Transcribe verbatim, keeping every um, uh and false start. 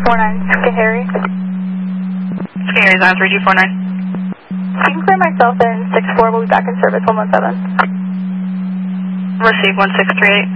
four nine, Skahari. Skahari's on three G four nine. You can clear myself in six four, we'll be back in service one one seven. Receive one six three eight.